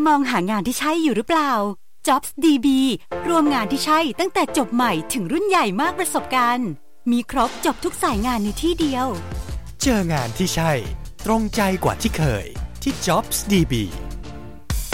มองหางานที่ใช่อยู่หรือเปล่า Jobs DB รวมงานที่ใช่ตั้งแต่จบใหม่ถึงรุ่นใหญ่มากประสบการณ์มีครบจบทุกสายงานในที่เดียวเจองานที่ใช่ตรงใจกว่าที่เคยที่ Jobs DB